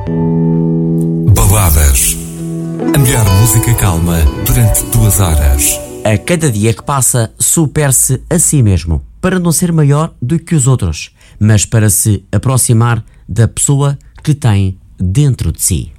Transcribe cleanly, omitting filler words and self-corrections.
Baladas. A melhor música calma durante 2 horas. A cada dia que passa, supere-se a si mesmo, para não ser maior do que os outros, mas para se aproximar da pessoa que tem dentro de si.